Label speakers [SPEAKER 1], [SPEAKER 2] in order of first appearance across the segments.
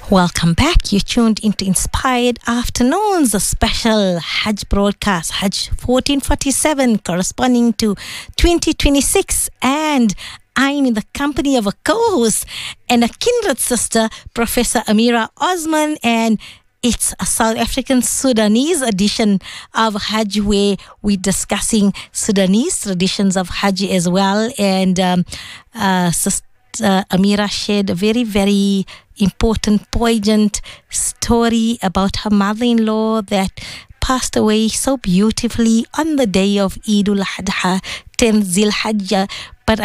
[SPEAKER 1] Welcome back. You tuned into Inspired Afternoons, a special Hajj broadcast, Hajj 1447, corresponding to 2026. And I'm in the company of a co-host and a kindred sister, Professor Amira Osman, and it's a South African Sudanese edition of Hajj where we're discussing Sudanese traditions of Hajj as well. And Sister Amira shared a very, very important, poignant story about her mother-in-law that passed away so beautifully on the day of Eid al-Adha, 10th Zil-Hajjah. But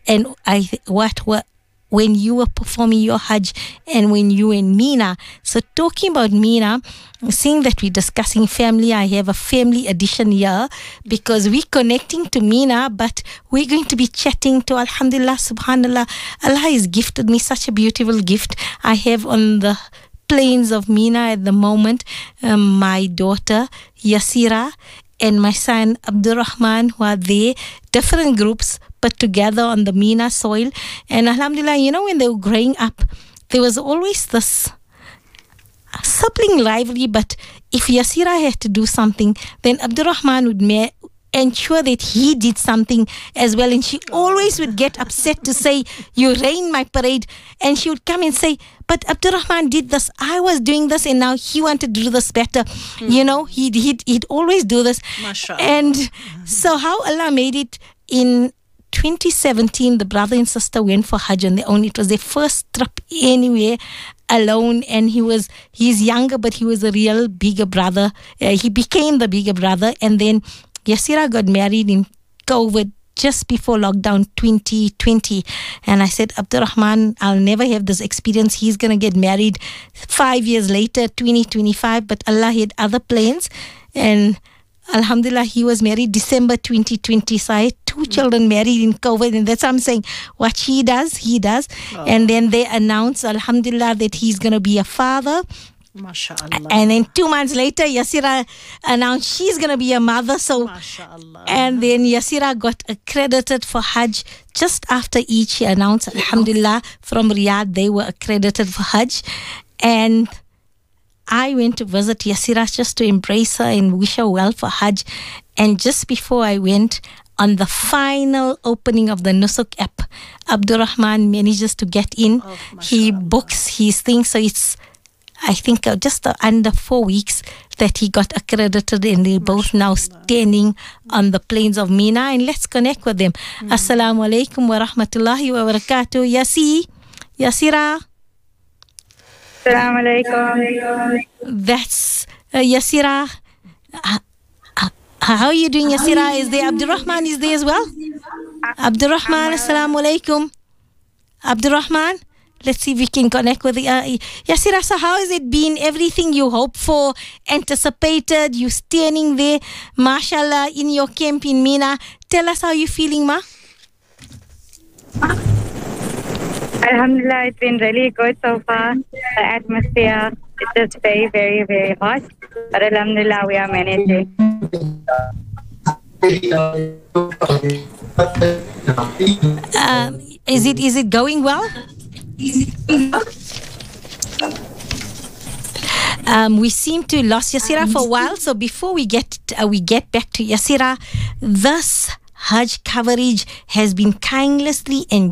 [SPEAKER 1] when you were performing your Hajj and when you were in Mina. So talking about Mina, seeing that we're discussing family, I have a family edition here because we're connecting to Mina, but we're going to be chatting to Alhamdulillah, Subhanallah. Allah has gifted me such a beautiful gift. I have on the plains of Mina at the moment my daughter Yasira and my son Abdurrahman, who are there, different groups but together on the Mina soil. And Alhamdulillah, you know, when they were growing up, there was always this sibling rivalry, but if Yasira had to do something, then Abdurrahman would ensure that he did something as well. And she always would get upset to say, you rain my parade. And she would come and say, but Abdurrahman did this, I was doing this, and now he wanted to do this better. You know, he'd always do this.
[SPEAKER 2] MashaAllah.
[SPEAKER 1] And so how Allah made it in 2017, the brother and sister went for Hajj on their own. It was their first trip anywhere alone, and he's younger, but he was a real bigger brother. He became the bigger brother, and then Yasira got married in COVID just before lockdown 2020. And I said, Abdurrahman, I'll never have this experience. He's going to get married 5 years later, 2025, but Allah had other plans. And Alhamdulillah, he was married December 2020. So I had two children married in COVID. And that's what I'm saying. What he does. Oh. And then they announced, Alhamdulillah, that he's going to be a father.
[SPEAKER 2] MashaAllah.
[SPEAKER 1] And then 2 months later, Yasira announced she's going to be a mother. So,
[SPEAKER 2] MashaAllah.
[SPEAKER 1] And then Yasira got accredited for Hajj just after Eid. She announced, Alhamdulillah, from Riyadh, they were accredited for Hajj. And I went to visit Yasira just to embrace her and wish her well for Hajj. And just before I went, on the final opening of the Nusuk app, Abdurrahman manages to get in.
[SPEAKER 2] Oh,
[SPEAKER 1] he books his thing. So it's, I think, just under 4 weeks that he got accredited, and they're both now standing on the plains of Mina. And let's connect with them. Assalamu alaikum wa rahmatullahi wa barakatuh. Yasira.
[SPEAKER 3] Assalamu alaikum.
[SPEAKER 1] That's Yasira. How are you doing, Yasira? Is there Abdurrahman is there as well? Abdurrahman, assalamu alaikum. Abdurrahman, let's see if we can connect with Yasira. So how has it been? Everything you hoped for, anticipated, you standing there, mashallah, in your camp in Mina. Tell us how you're feeling, ma.
[SPEAKER 3] Alhamdulillah, it's been really good so far. The atmosphere is just very, very, very hot. But Alhamdulillah, we are managing.
[SPEAKER 1] Is it going well? We seem to lost Yasira for a while. So before we get back to Yasira, this Hajj coverage has been kindly and